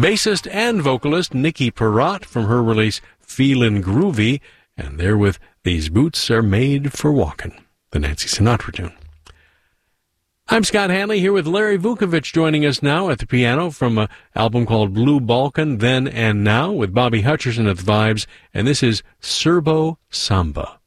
bassist and vocalist Nikki Perrott from her release Feelin' Groovy, and they're with These Boots Are Made for Walkin', the Nancy Sinatra tune. I'm Scott Hanley here with Larry Vukovich joining us now at the piano from an album called Blue Balkan, Then and Now, with Bobby Hutcherson at the vibes, and this is Serbo Samba.